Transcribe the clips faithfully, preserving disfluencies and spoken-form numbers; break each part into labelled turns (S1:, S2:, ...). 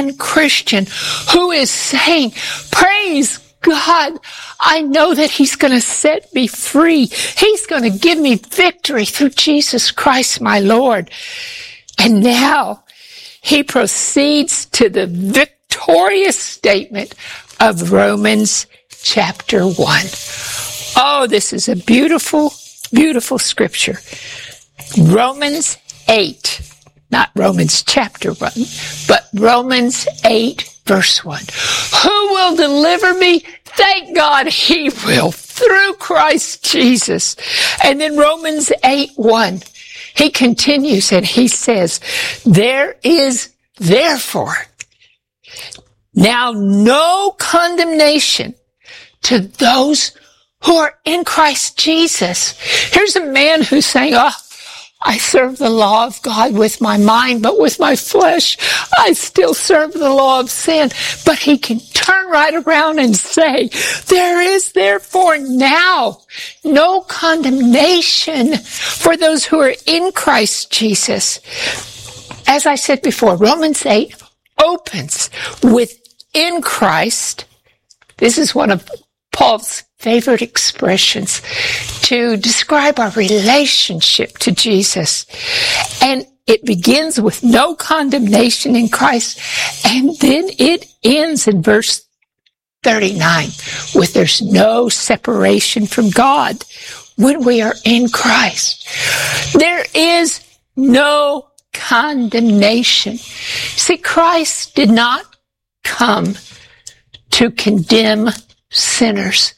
S1: born-again Christian who is saying, praise God, I know that he's going to set me free. He's going to give me victory through Jesus Christ, my Lord. And now he proceeds to the victorious statement of Romans chapter one. Oh, this is a beautiful, beautiful scripture. Romans eight, not Romans chapter one, but Romans eight, verse one. Who will deliver me? Thank God he will, through Christ Jesus. And then Romans eight, one, he continues and he says, there is therefore now no condemnation to those who are in Christ Jesus. Here's a man who's saying, oh, I serve the law of God with my mind, but with my flesh, I still serve the law of sin. But he can turn right around and say, there is therefore now no condemnation for those who are in Christ Jesus. As I said before, Romans eight opens with in Christ. This is one of Paul's favorite expressions to describe our relationship to Jesus. And it begins with no condemnation in Christ, and then it ends in verse thirty-nine with there's no separation from God when we are in Christ. There is no condemnation. See, Christ did not come to condemn sinners.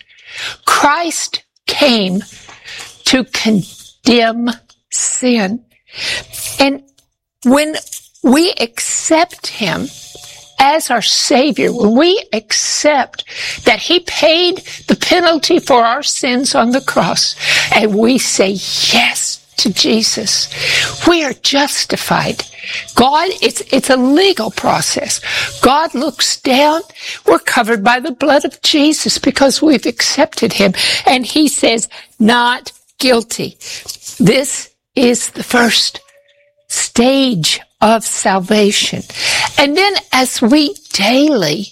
S1: Christ came to condemn sin. And when we accept him as our Savior, when we accept that he paid the penalty for our sins on the cross, and we say yes to Jesus, we are justified. God, it's, it's a legal process. God looks down. We're covered by the blood of Jesus because we've accepted him. And he says, not guilty. This is the first stage of salvation. And then as we daily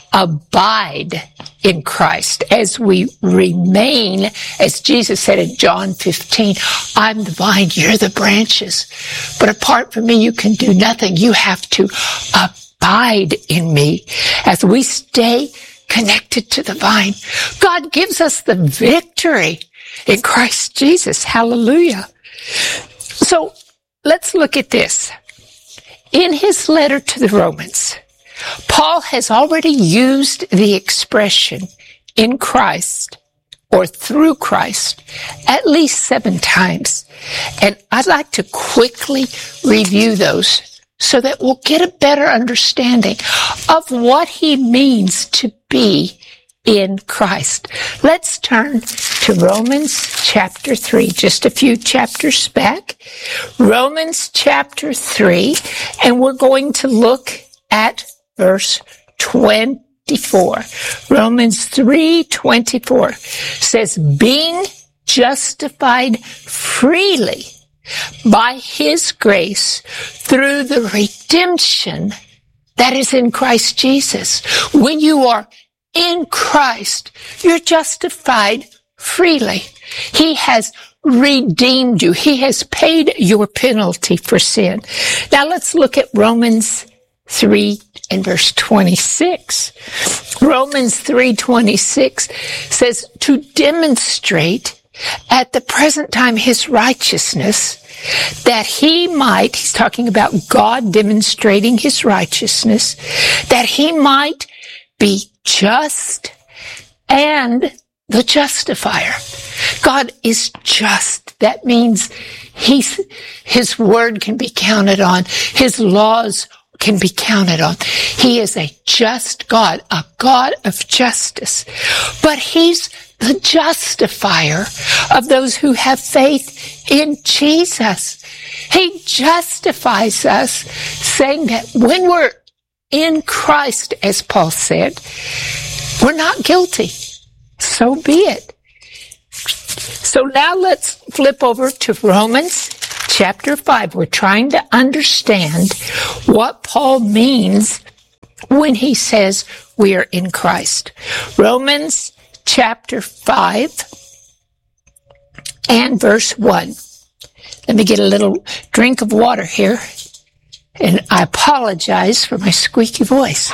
S1: abide in Christ, as we remain, as Jesus said in John fifteen, I'm the vine, you're the branches. But apart from me, you can do nothing. You have to abide in me. As we stay connected to the vine, God gives us the victory in Christ Jesus. Hallelujah. So let's look at this. In his letter to the Romans, Paul has already used the expression in Christ or through Christ at least seven times. And I'd like to quickly review those so that we'll get a better understanding of what he means to be in Christ. Let's turn to Romans chapter three, just a few chapters back. Romans chapter three, and we're going to look at verse twenty-four. Romans three twenty-four says, being justified freely by his grace through the redemption that is in Christ Jesus. When you are in Christ, you're justified freely. He has redeemed you. He has paid your penalty for sin. Now let's look at Romans three and verse twenty-six. Romans three twenty-six says, to demonstrate at the present time his righteousness, that he might, he's talking about God demonstrating his righteousness, that he might be just and the justifier. God is just. That means he's, his word can be counted on. His laws can be counted on. He is a just God, a God of justice. But he's the justifier of those who have faith in Jesus. He justifies us, saying that when we're in Christ, as Paul said, we're not guilty. So be it. So now let's flip over to Romans chapter five. We're trying to understand what Paul means when he says we are in Christ. Romans chapter five and verse one. Let me get a little drink of water here, and I apologize for my squeaky voice.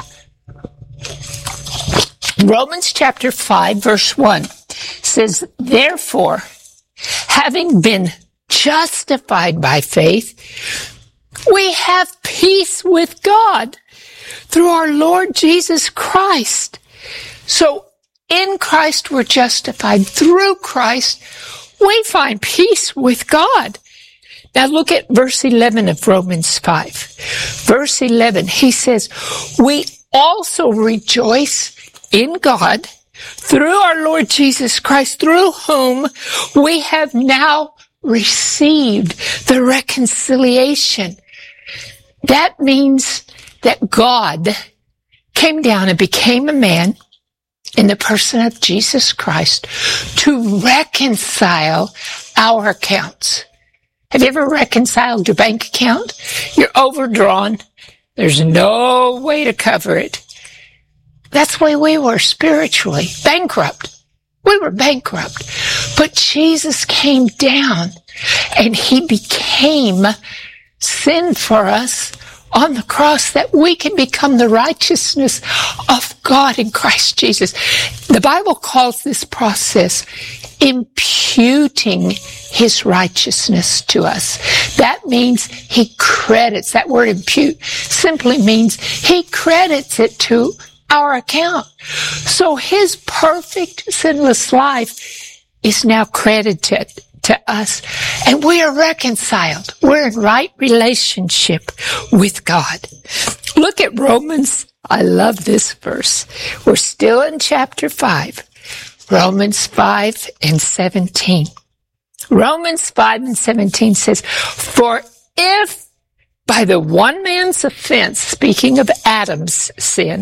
S1: Romans chapter five verse one says, therefore, having been justified by faith, we have peace with God through our Lord Jesus Christ. So in Christ we're justified. Through Christ we find peace with God. Now look at verse eleven of Romans five. Verse eleven, he says, we also rejoice in God through our Lord Jesus Christ, through whom we have now received the reconciliation. That means that God came down and became a man in the person of Jesus Christ to reconcile our accounts. Have you ever reconciled your bank account? You're overdrawn. There's no way to cover it. That's the way we were spiritually, bankrupt. We were bankrupt. But Jesus came down and he became sin for us on the cross that we can become the righteousness of God in Christ Jesus. The Bible calls this process imputing his righteousness to us. That means he credits, that word impute simply means he credits it to our account. So his perfect sinless life is now credited to us, and we are reconciled. We're in right relationship with God. Look at Romans. I love this verse. We're still in chapter five. Romans five and seventeen. Romans five and seventeen says, for if by the one man's offense, speaking of Adam's sin,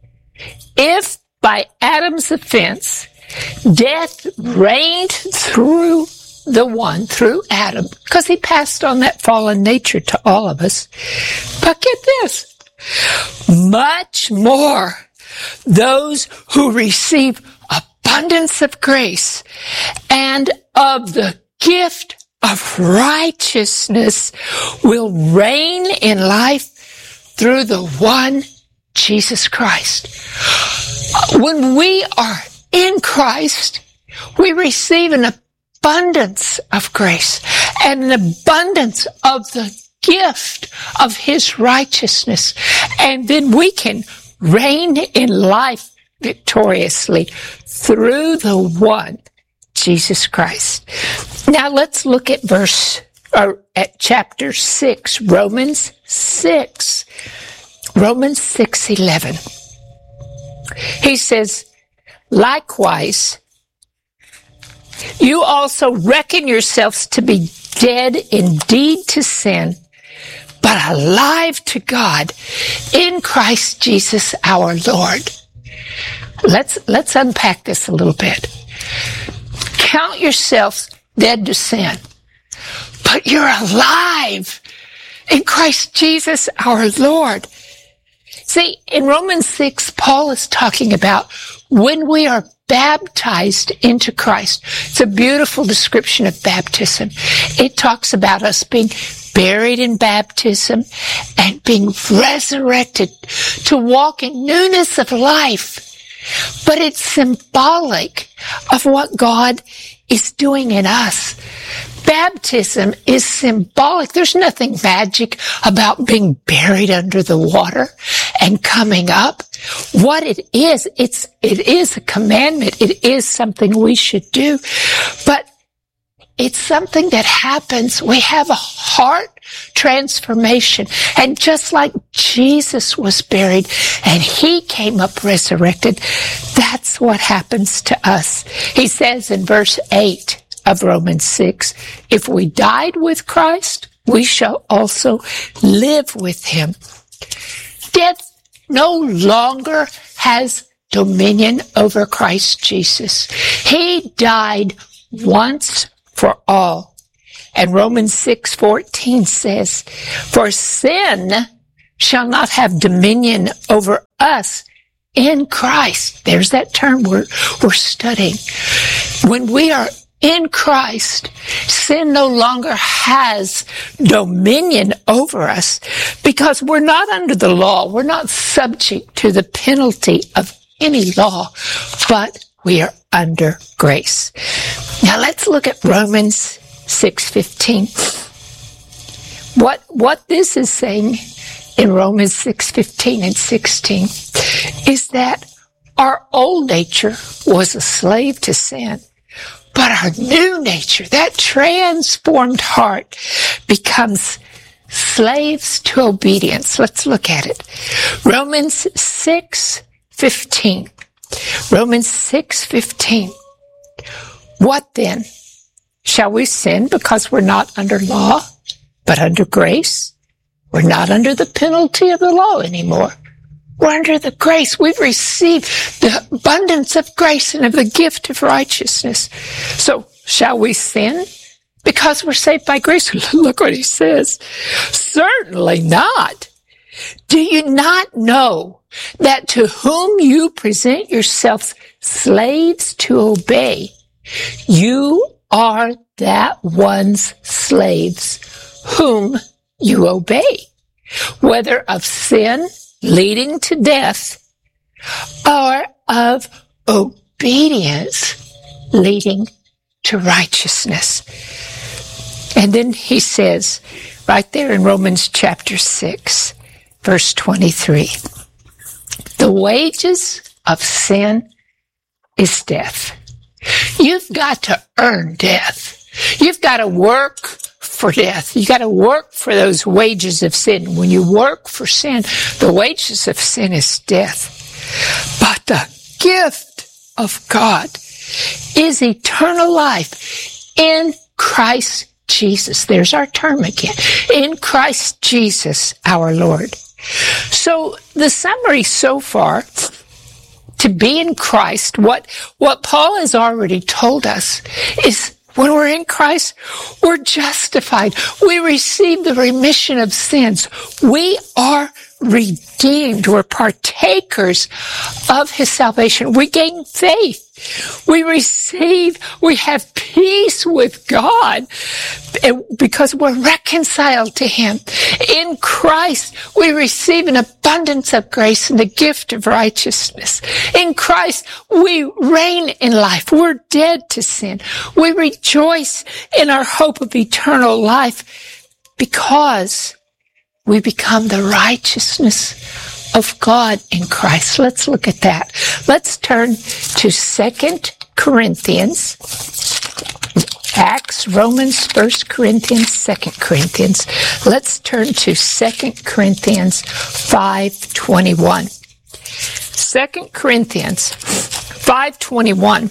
S1: if by Adam's offense, death reigned through the one, through Adam, because he passed on that fallen nature to all of us. But get this, much more those who receive abundance of grace and of the gift of righteousness will reign in life through the one Jesus Christ. When we are in Christ, we receive an abundance of grace and an abundance of the gift of his righteousness. And then we can reign in life victoriously through the one, Jesus Christ. Now let's look at verse, or at chapter six, Romans six. Romans six eleven. He says, likewise, you also reckon yourselves to be dead indeed to sin, but alive to God in Christ Jesus our Lord. Let's, let's unpack this a little bit. Count yourselves dead to sin, but you're alive in Christ Jesus our Lord. See, in Romans six, Paul is talking about when we are baptized into Christ. It's a beautiful description of baptism. It talks about us being buried in baptism and being resurrected to walk in newness of life. But it's symbolic of what God is doing in us. Baptism is symbolic. There's nothing magic about being buried under the water and coming up. What it is, it's, it is a commandment. It is something we should do, but it's something that happens. We have a heart transformation. And just like Jesus was buried and he came up resurrected, that's what happens to us. He says in verse eight of Romans six, if we died with Christ, we shall also live with him. Death no longer has dominion over Christ Jesus. He died once for all. And Romans six fourteen says, for sin shall not have dominion over us in Christ. There's that term we're, we're studying. When we are in Christ, sin no longer has dominion over us because we're not under the law. We're not subject to the penalty of any law, but we are under grace. Now let's look at Romans six fifteen. What, what this is saying in Romans six fifteen and sixteen is that our old nature was a slave to sin, but our new nature, that transformed heart, becomes slaves to obedience. Let's look at it. Romans six fifteen. Romans six fifteen. What then? Shall we sin because we're not under law, but under grace? We're not under the penalty of the law anymore. We're under the grace. We've received the abundance of grace and of the gift of righteousness. So, shall we sin because we're saved by grace? Look what he says. Certainly not. Do you not know that to whom you present yourselves slaves to obey, you are that one's slaves whom you obey, whether of sin leading to death or of obedience leading to righteousness. And then he says, right there in Romans chapter six, verse twenty-three, the wages of sin is death. You've got to earn death. You've got to work for death. You got to work for those wages of sin. When you work for sin, the wages of sin is death. But the gift of God is eternal life in Christ Jesus. There's our term again. In Christ Jesus, our Lord. So the summary so far, to be in Christ, what, what Paul has already told us is when we're in Christ, we're justified. We receive the remission of sins. We are redeemed. We're partakers of his salvation. We gain faith. We receive, we have peace with God because we're reconciled to him. In Christ, we receive an abundance of grace and the gift of righteousness. In Christ, we reign in life. We're dead to sin. We rejoice in our hope of eternal life because we become the righteousness of God in Christ. Let's look at that. Let's turn to Second Corinthians, Acts, Romans, First Corinthians, Second Corinthians. Let's turn to Second Corinthians five twenty-one. Second Corinthians five twenty-one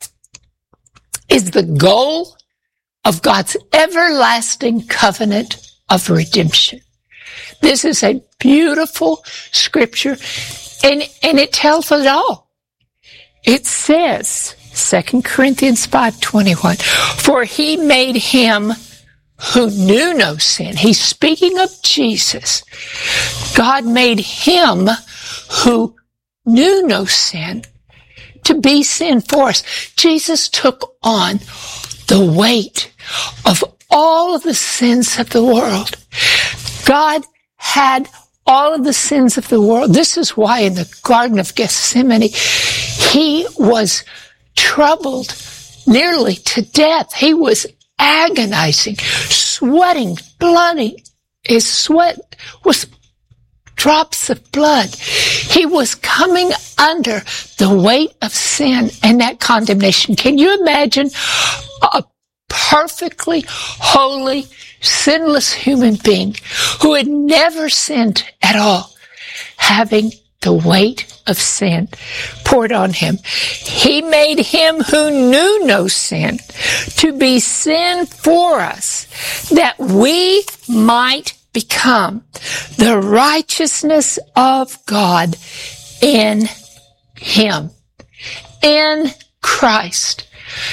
S1: is the goal of God's everlasting covenant of redemption. This is a beautiful scripture, and, and it tells it all. It says, Second Corinthians five twenty-one, for he made him who knew no sin. He's speaking of Jesus. God made him who knew no sin to be sin for us. Jesus took on the weight of all of the sins of the world. God had all of the sins of the world. This is why in the Garden of Gethsemane, he was troubled nearly to death. He was agonizing, sweating, bloody. His sweat was drops of blood. He was coming under the weight of sin and that condemnation. Can you imagine a perfectly holy, sinless human being who had never sinned at all, having the weight of sin poured on him? He made him who knew no sin to be sin for us, that we might become the righteousness of God in him, in Christ.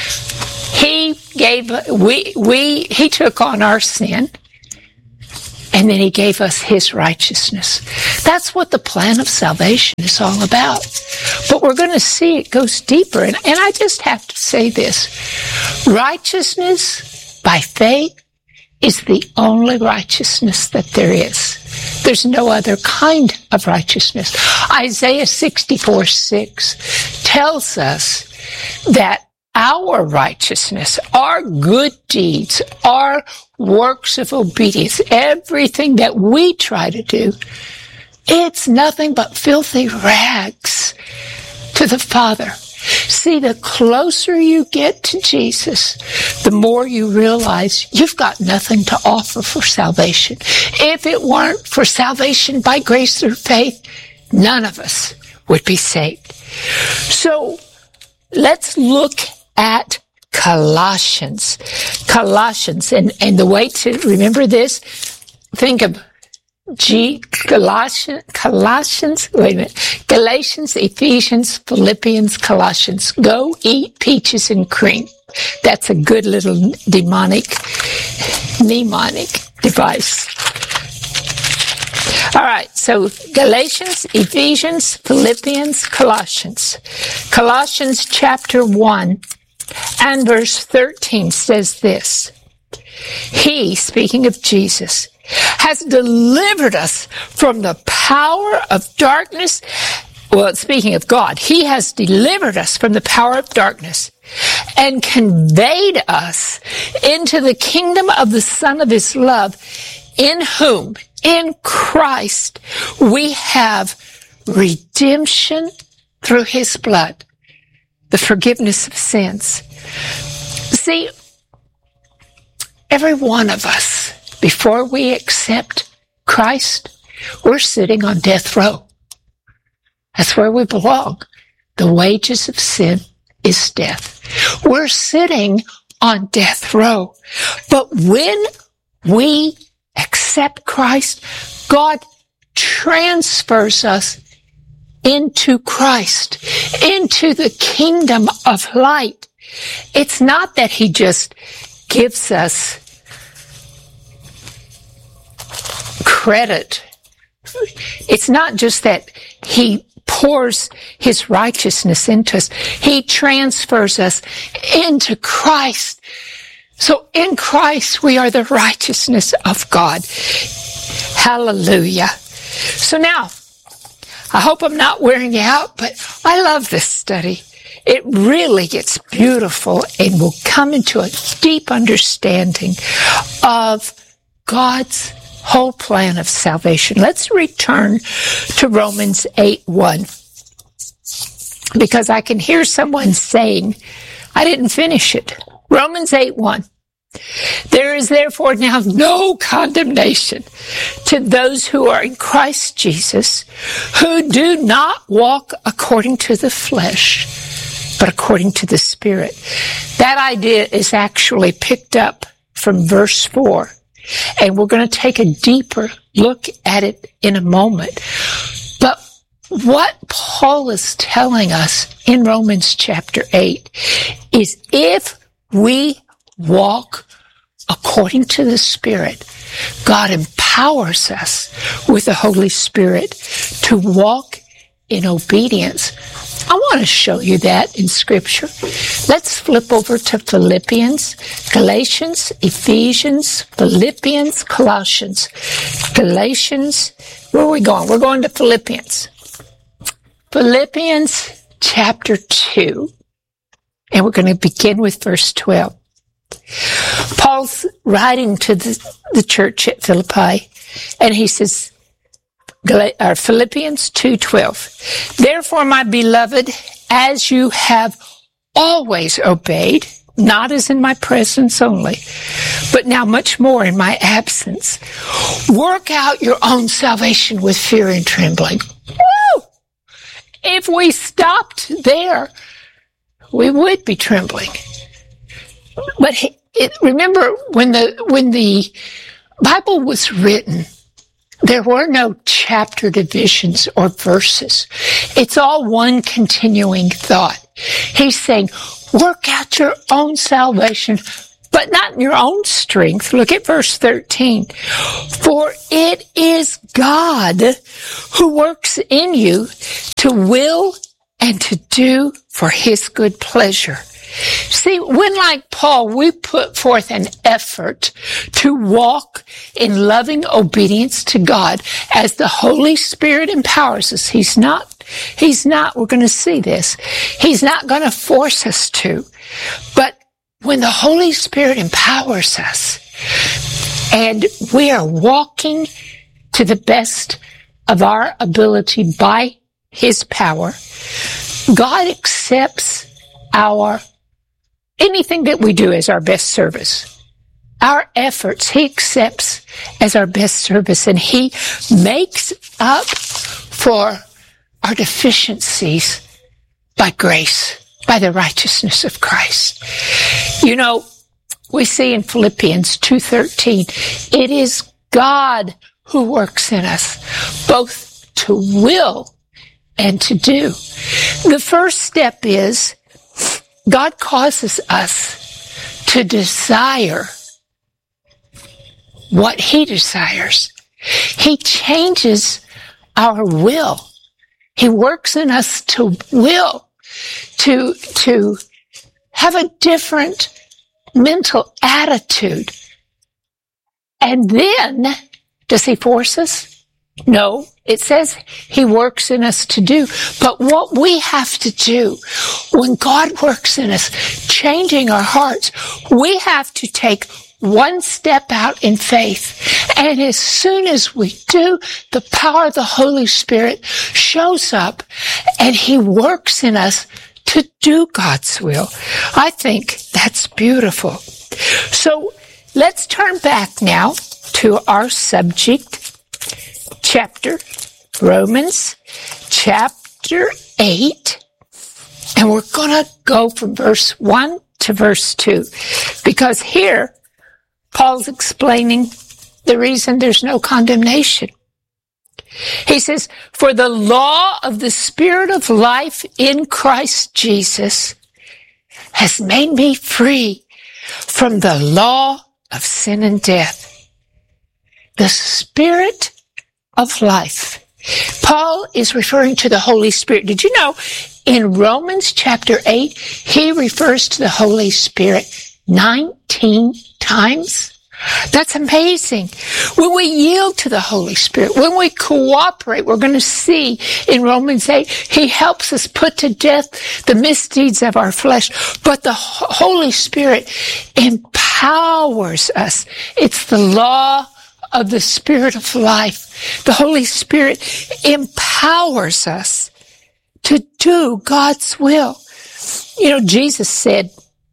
S1: He gave, we, we, he took on our sin and then he gave us his righteousness. That's what the plan of salvation is all about. But we're going to see it goes deeper. And, and I just have to say this. Righteousness by faith is the only righteousness that there is. There's no other kind of righteousness. Isaiah sixty-four six tells us that our righteousness, our good deeds, our works of obedience, everything that we try to do, it's nothing but filthy rags to the Father. See, the closer you get to Jesus, the more you realize you've got nothing to offer for salvation. If it weren't for salvation by grace through faith, none of us would be saved. So let's look at Colossians. Colossians, and, and the way to remember this, think of G, Colossians, Colossians, wait a minute, Galatians, Ephesians, Philippians, Colossians. Go eat peaches and cream. That's a good little demonic, mnemonic device. All right, so Galatians, Ephesians, Philippians, Colossians. Colossians chapter one and verse thirteen says this. He, speaking of Jesus, has delivered us from the power of darkness. Well, speaking of God, he has delivered us from the power of darkness and conveyed us into the kingdom of the Son of his love, in whom, in Christ, we have redemption through his blood, the forgiveness of sins. See, every one of us, before we accept Christ, we're sitting on death row. That's where we belong. The wages of sin is death. We're sitting on death row. But when we accept Christ, God transfers us into Christ, into the kingdom of light. It's not that he just gives us credit. It's not just that he pours his righteousness into us. He transfers us into Christ. So in Christ, we are the righteousness of God. Hallelujah. So now, I hope I'm not wearing you out, but I love this study. It really gets beautiful and will come into a deep understanding of God's whole plan of salvation. Let's return to Romans eight one, because I can hear someone saying, I didn't finish it. Romans eight one. There is therefore now no condemnation to those who are in Christ Jesus, who do not walk according to the flesh, but according to the Spirit. That idea is actually picked up from verse four, and we're going to take a deeper look at it in a moment. But what Paul is telling us in Romans chapter eight is if we walk according to the Spirit, God empowers us with the Holy Spirit to walk in obedience. I want to show you that in Scripture. Let's flip over to Philippians, Galatians, Ephesians, Philippians, Colossians. Galatians, where are we going? We're going to Philippians. Philippians chapter two, and we're going to begin with verse twelve. Paul's writing to the, the church at Philippi, and he says, Philippians two twelve, therefore, my beloved, as you have always obeyed, not as in my presence only, but now much more in my absence, work out your own salvation with fear and trembling. Woo! If we stopped there, we would be trembling. But it, remember, when the when the Bible was written, there were no chapter divisions or verses. It's all one continuing thought. He's saying, work out your own salvation but not in your own strength. Look at verse thirteen. For it is God who works in you to will and to do for his good pleasure. See, when like Paul, we put forth an effort to walk in loving obedience to God as the Holy Spirit empowers us. He's not, he's not, we're going to see this. He's not going to force us to. But when the Holy Spirit empowers us and we are walking to the best of our ability by his power, God accepts our anything that we do as our best service. Our efforts, he accepts as our best service, and he makes up for our deficiencies by grace, by the righteousness of Christ. You know, we see in Philippians two thirteen, it is God who works in us, both to will and to do. The first step is God causes us to desire what he desires. He changes our will. He works in us to will, to, to have a different mental attitude. And then, does he force us? No, it says he works in us to do. But what we have to do when God works in us, changing our hearts, we have to take one step out in faith. And as soon as we do, the power of the Holy Spirit shows up and he works in us to do God's will. I think that's beautiful. So let's turn back now to our subject. Chapter, Romans chapter eight, and we're going to go from verse one to verse two, because here Paul's explaining the reason there's no condemnation. He says, for the law of the Spirit of life in Christ Jesus has made me free from the law of sin and death. The Spirit of life. Paul is referring to the Holy Spirit. Did you know in Romans chapter eight, he refers to the Holy Spirit nineteen times? That's amazing. When we yield to the Holy Spirit, when we cooperate, we're going to see in Romans eight, he helps us put to death the misdeeds of our flesh. But the Holy Spirit empowers us. It's the law of the Spirit of life. The Holy Spirit empowers us to do God's will. You know, Jesus said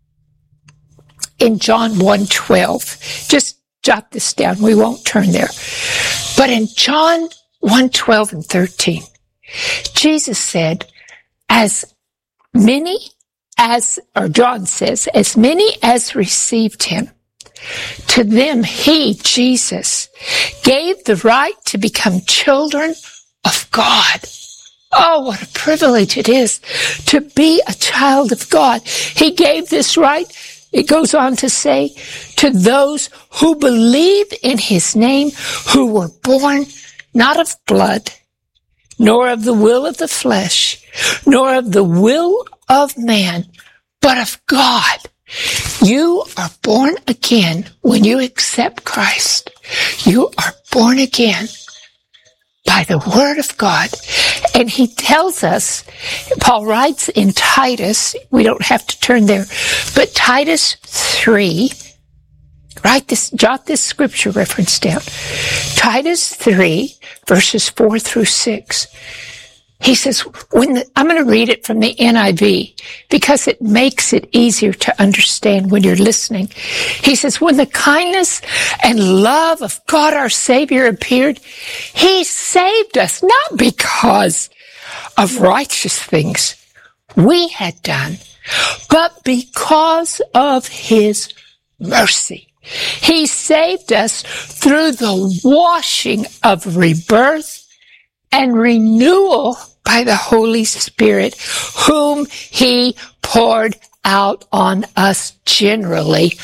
S1: in John one twelve, just jot this down, we won't turn there. But in John one twelve and thirteen, Jesus said, as many as, or John says, as many as received him, to them he, Jesus, gave the right to become children of God. Oh, what a privilege it is to be a child of God. He gave this right, it goes on to say, to those who believe in his name, who were born not of blood, nor of the will of the flesh, nor of the will of man, but of God. You are born again when you accept Christ. You are born again by the Word of God. And he tells us, Paul writes in Titus, we don't have to turn there, but Titus three, write this, jot this scripture reference down. Titus three, verses four through six. He says, when the, I'm going to read it from the N I V because it makes it easier to understand when you're listening. He says, when the kindness and love of God our Savior appeared, he saved us not because of righteous things we had done, but because of his mercy. He saved us through the washing of rebirth and renewal by the Holy Spirit, whom he poured out on us generally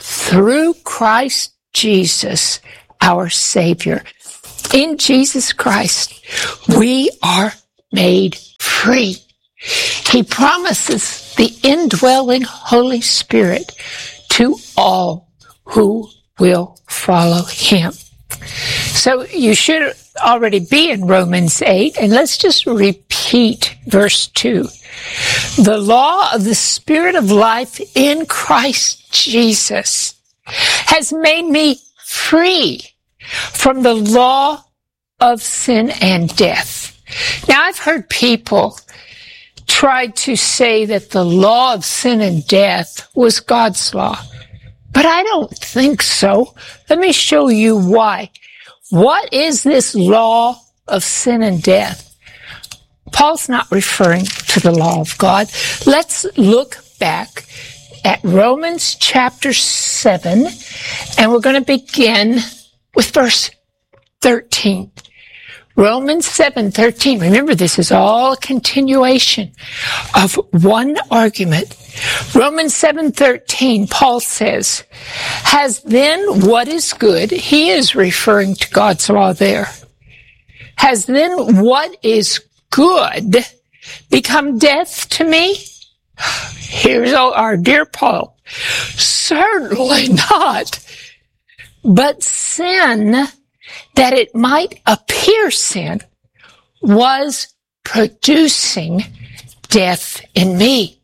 S1: through Christ Jesus, our Savior. In Jesus Christ, we are made free. He promises the indwelling Holy Spirit to all who will follow him. So you should already be in Romans eight, and let's just repeat verse two. The law of the Spirit of life in Christ Jesus has made me free from the law of sin and death. Now, I've heard people try to say that the law of sin and death was God's law, but I don't think so. Let me show you why. What is this law of sin and death? Paul's not referring to the law of God. Let's look back at Romans chapter seven, and we're going to begin with verse thirteen. Romans seven thirteen. Remember, this is all a continuation of one argument. Romans seven thirteen, Paul says, has then what is good, he is referring to God's law there, has then what is good become death to me? Here's our dear Paul. Certainly not. But sin, that it might appear sin, was producing death in me.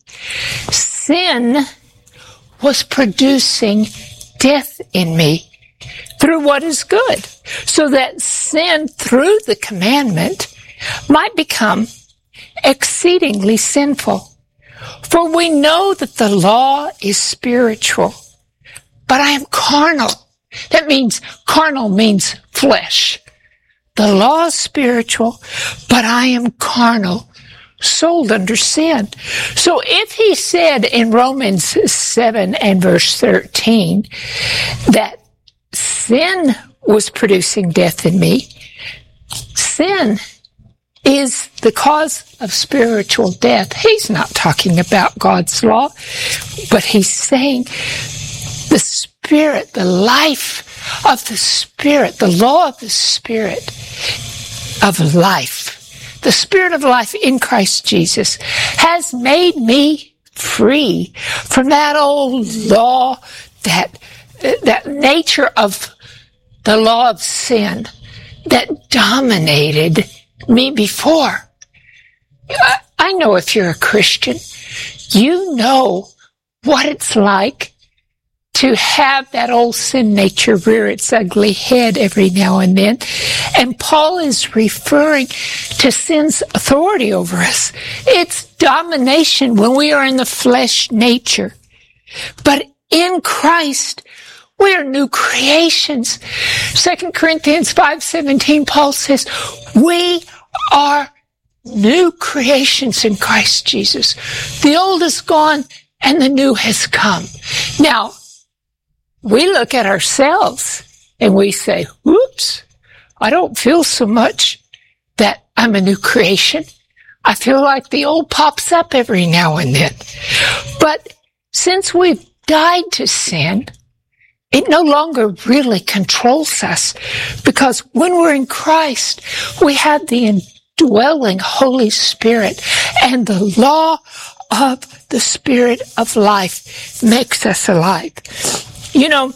S1: Sin was producing death in me through what is good, so that sin through the commandment might become exceedingly sinful. For we know that the law is spiritual, but I am carnal. That means, carnal means flesh. The law is spiritual, but I am carnal, sold under sin. So if he said in Romans seven and verse thirteen that sin was producing death in me, sin is the cause of spiritual death. He's not talking about God's law, but he's saying the Spirit, the life of the Spirit, the law of the Spirit of life, the Spirit of life in Christ Jesus has made me free from that old law, that, that nature of the law of sin that dominated me before. I, I know if you're a Christian, you know what it's like to have that old sin nature rear its ugly head every now and then. And Paul is referring to sin's authority over us. It's domination when we are in the flesh nature. But in Christ, we are new creations. Second Corinthians five seventeen, Paul says, we are new creations in Christ Jesus. The old is gone and the new has come. Now, we look at ourselves and we say, whoops, I don't feel so much that I'm a new creation. I feel like the old pops up every now and then. But since we've died to sin, it no longer really controls us, because when we're in Christ, we have the indwelling Holy Spirit, and the law of the Spirit of life makes us alive. You know,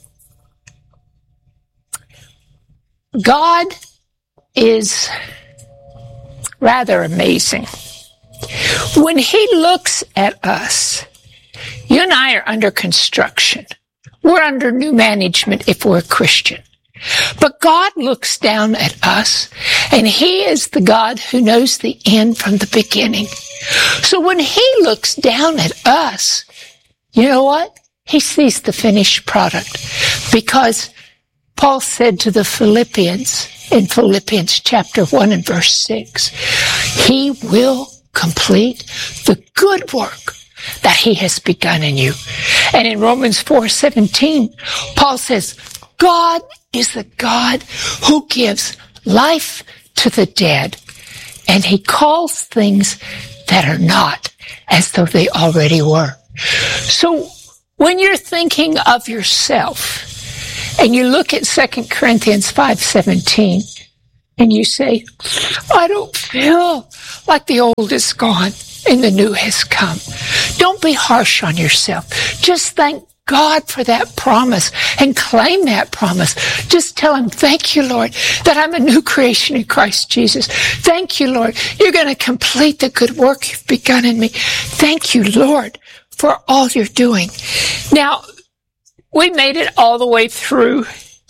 S1: God is rather amazing. When he looks at us, you and I are under construction. We're under new management if we're a Christian. But God looks down at us, and he is the God who knows the end from the beginning. So when he looks down at us, you know what? He sees the finished product. Because Paul said to the Philippians in Philippians chapter one and verse six, he will complete the good work that he has begun in you. And in Romans four seventeen, Paul says, God is the God who gives life to the dead, and he calls things that are not as though they already were. So when you're thinking of yourself and you look at Second Corinthians five seventeen and you say, I don't feel like the old is gone and the new has come. Don't be harsh on yourself. Just thank God for that promise and claim that promise. Just tell him, thank you, Lord, that I'm a new creation in Christ Jesus. Thank you, Lord. You're going to complete the good work you've begun in me. Thank you, Lord, for all you're doing. Now, we made it all the way through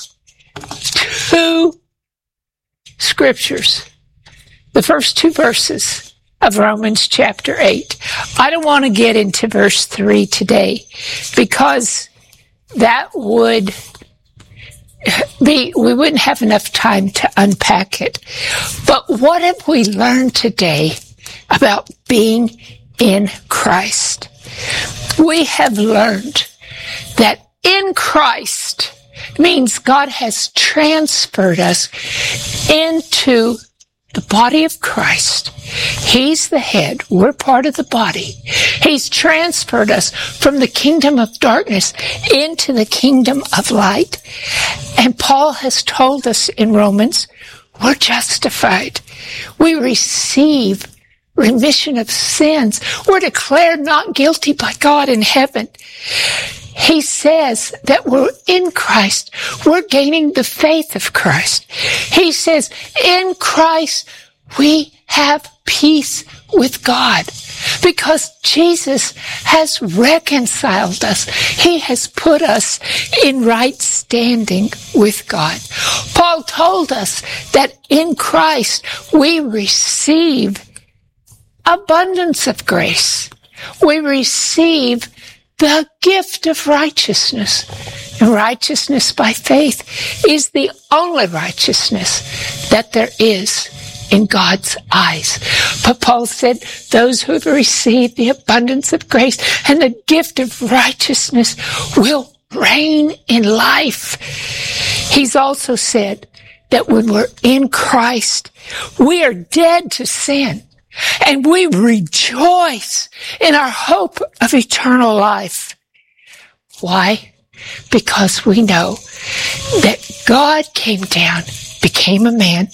S1: two scriptures, the first two verses of Romans chapter eight. I don't want to get into verse three today because that would be, we wouldn't have enough time to unpack it. But what have we learned today about being in Christ? We have learned that in Christ means God has transferred us into the body of Christ. He's the head. We're part of the body. He's transferred us from the kingdom of darkness into the kingdom of light. And Paul has told us in Romans, we're justified. We receive remission of sins. We're declared not guilty by God in heaven. He says that we're in Christ. We're gaining the faith of Christ. He says, in Christ, we have peace with God because Jesus has reconciled us. He has put us in right standing with God. Paul told us that in Christ, we receive abundance of grace. We receive the gift of righteousness. And righteousness by faith is the only righteousness that there is in God's eyes. But Paul said, those who have received the abundance of grace and the gift of righteousness will reign in life. He's also said that when we're in Christ, we are dead to sin. And we rejoice in our hope of eternal life. Why? Because we know that God came down, became a man,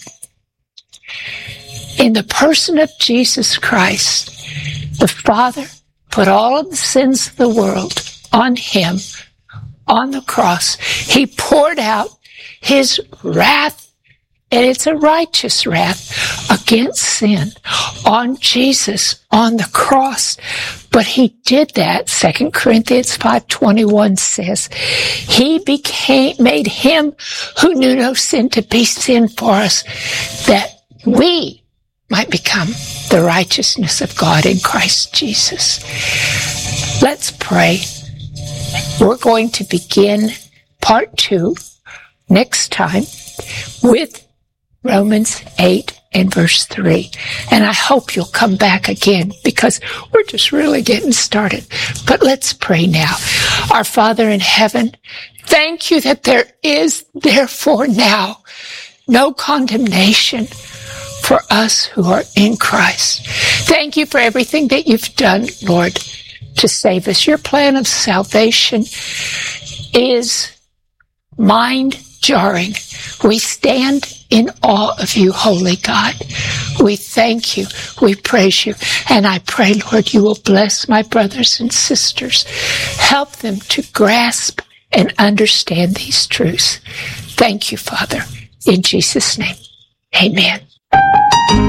S1: in the person of Jesus Christ. The Father put all of the sins of the world on him, on the cross. He poured out his wrath, and it's a righteous wrath against sin on Jesus on the cross. But he did that, Second Corinthians five twenty-one says, he became, made him who knew no sin to be sin for us, that we might become the righteousness of God in Christ Jesus. Let's pray. We're going to begin part two next time with Romans eight and verse three. And I hope you'll come back again because we're just really getting started. But let's pray now. Our Father in heaven, thank you that there is therefore now no condemnation for us who are in Christ. Thank you for everything that you've done, Lord, to save us. Your plan of salvation is mind-jarring. We stand in awe of you, holy God. We thank you. We praise you. And I pray, Lord, you will bless my brothers and sisters. Help them to grasp and understand these truths. Thank you, Father. In Jesus' name, amen.